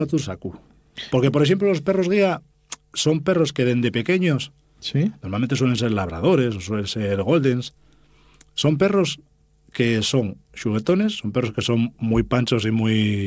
a tu saco. Porque, por ejemplo, los perros guía son perros que desde pequeños, Sí. normalmente suelen ser labradores o suelen ser goldens, son perros que son xuguetones, son perros que son muy panchos y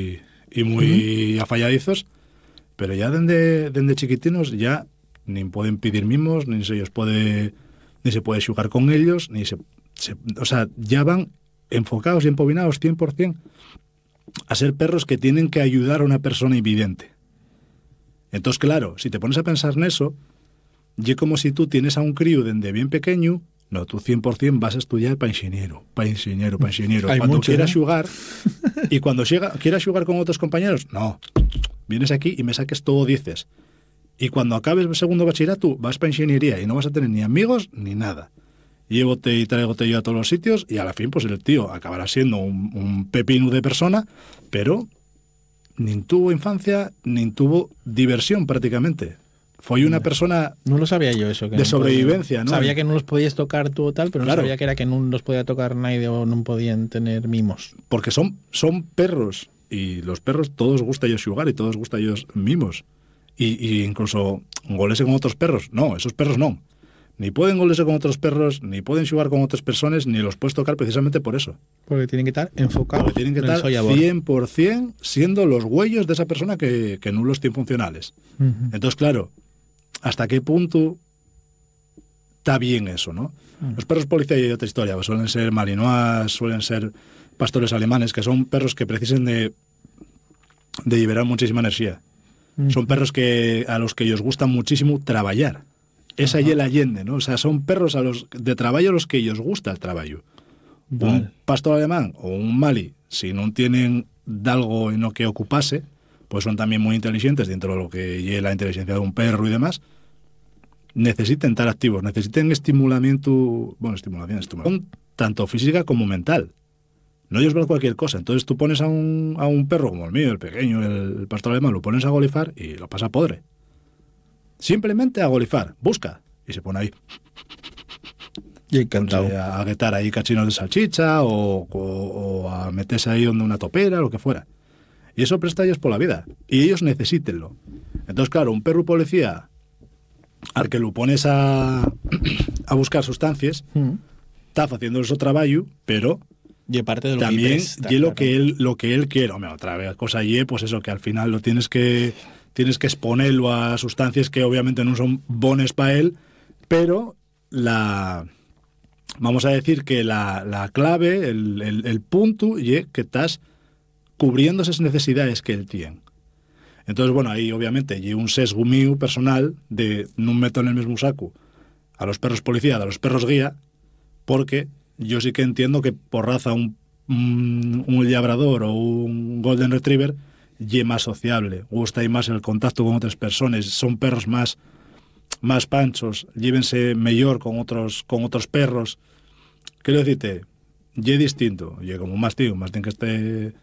muy afalladizos, pero ya desde chiquitinos ya ni pueden pedir mimos, ni se puede xugar con ellos, o sea, ya van enfocados y empobinados 100% a ser perros que tienen que ayudar a una persona invidente. Entonces, claro, si te pones a pensar en eso, y como si tú tienes a un crío desde bien pequeño, no, tú 100% vas a estudiar para ingeniero. Hay Cuando mucho, quieras ¿eh? jugar, y cuando quieras jugar con otros compañeros, no, vienes aquí y me saques todo 10. Y cuando acabes el segundo bachillerato, vas para ingeniería y no vas a tener ni amigos ni nada. Llévote y tráigote yo a todos los sitios y a la fin, pues el tío acabará siendo un pepino de persona, pero ni tuvo infancia, ni tuvo diversión prácticamente. Fue una persona No lo sabía yo eso. Que de no sobrevivencia, podía, ¿no? Sabía que no los podías tocar tú o tal, pero Claro. no sabía que era que no los podía tocar nadie o no podían tener mimos. Porque son perros, y los perros todos gusta ellos jugar y todos gusta ellos mimos. Y incluso golese con otros perros. No, esos perros no. Ni pueden golese con otros perros, ni pueden jugar con otras personas, ni los puedes tocar precisamente por eso. Porque tienen que estar enfocados. Porque tienen que en el estar soy a bor. 100% siendo los huellos de esa persona que no los tiene funcionales. Entonces, claro, ¿hasta qué punto está bien eso, no? Los perros policía y otra historia, pues suelen ser malinois, suelen ser pastores alemanes, que son perros que precisen de liberar muchísima energía. Son perros a los que ellos gusta muchísimo trabajar. Esa y el allende, ¿no? O sea, son perros de trabajo a los que ellos gusta el trabajo. Vale. Un pastor alemán o un mali, si no tienen algo en lo que ocupase, pues son también muy inteligentes dentro de lo que lleva la inteligencia de un perro y demás. Necesiten estar activos, necesiten estimulación, tanto física como mental. No ellos ven cualquier cosa. Entonces tú pones a un perro como el mío, el pequeño, el pastor alemán, lo pones a golifar y lo pasa podre. Simplemente a golifar, busca, y se pone ahí. Y encantado. A guetar ahí cachinos de salchicha o a meterse ahí donde una topera, lo que fuera. Y eso presta a ellos por la vida. Y ellos necesítenlo. Entonces, claro, un perro policía al que lo pones a buscar sustancias, está haciendo su trabajo, pero Y aparte de lo también que y lo que él quiere. Hombre, otra vez, cosa y pues eso, que al final lo tienes que exponerlo a sustancias que obviamente no son bonas para él, pero vamos a decir que la clave, el punto, y que estás cubriendo esas necesidades que él tiene. Entonces, bueno, ahí obviamente hay un sesgo mío personal de no meto en el mismo saco a los perros policía, a los perros guía, porque yo sí que entiendo que por raza un labrador o un golden retriever y más sociable, gusta ahí más el contacto con otras personas, son perros más panchos, llévense mejor con otros perros. Quiero decirte, y distinto, y como más tío que esté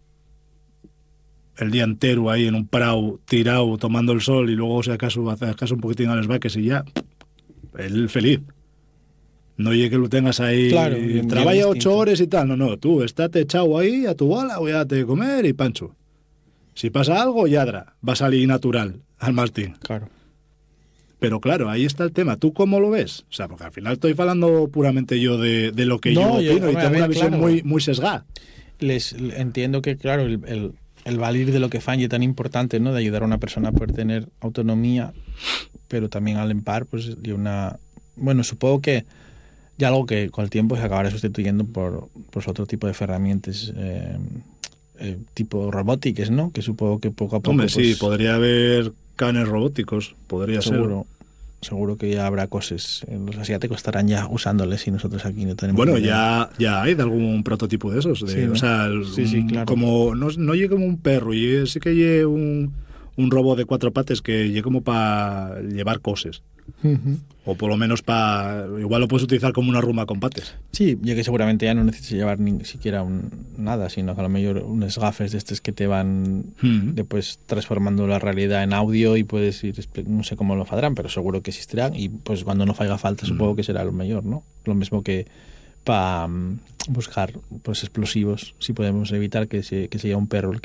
el día entero ahí en un prau tirado tomando el sol y luego si acaso hace caso un poquitín a los vaques y ya él feliz. No llegue que lo tengas ahí, claro, trabaja 8 horas y tal. No, tú estate echado ahí a tu bola, voy a te comer y pancho. Si pasa algo, yadra, va a salir natural al mastín. Claro. Pero claro, ahí está el tema. ¿Tú cómo lo ves? O sea, porque al final estoy hablando puramente yo de lo que yo opino y tengo una visión muy sesgada. Les entiendo que, claro, el valir de lo que fan es tan importante, ¿no? De ayudar a una persona a poder tener autonomía, pero también al empar, pues, de una... Bueno, supongo que ya algo que con el tiempo se acabará sustituyendo por otro tipo de herramientas tipo robóticas, ¿no? Que supongo que poco a poco... Hombre, pues, sí, podría haber canes robóticos, podría seguro, ser. Seguro que ya habrá cosas. Los asiáticos estarán ya usándoles y nosotros aquí no tenemos... Bueno, ya hay de algún prototipo de esos. Sí, ¿no? O sea, sí, claro. Como no llegue como un perro, y sí que llegue un robot de 4 patas que llegue como para llevar cosas. O por lo menos igual lo puedes utilizar como una ruma con patas. Sí, ya que seguramente ya no necesitas llevar ni siquiera nada, sino que a lo mejor unos gafes de estos que te van después transformando la realidad en audio y puedes ir, no sé cómo lo harán, pero seguro que existirán y pues cuando no haga falta supongo que será lo mejor, ¿no? Lo mismo que para buscar pues explosivos, si podemos evitar que sea un perro el